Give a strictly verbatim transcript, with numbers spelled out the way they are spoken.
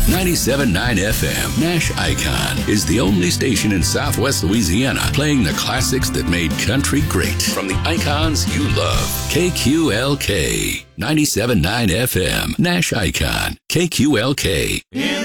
ninety-seven point nine F M, Nash Icon, is the only station in Southwest Louisiana playing the classics that made country great from the icons you love. K Q L K, ninety-seven point nine F M, Nash Icon, K Q L K. In